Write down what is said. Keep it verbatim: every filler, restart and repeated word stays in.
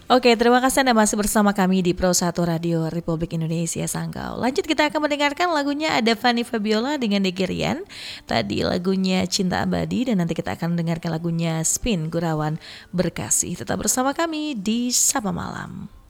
Oke, terima kasih Anda masih bersama kami di Pro satu Radio Republik Indonesia Sanggau. Lanjut kita akan mendengarkan lagunya ada Fanny Fabiola dengan Degerian. Tadi lagunya Cinta Abadi dan nanti kita akan mendengarkan lagunya Spin Gurawan Berkasih. Tetap bersama kami di Sapa Malam.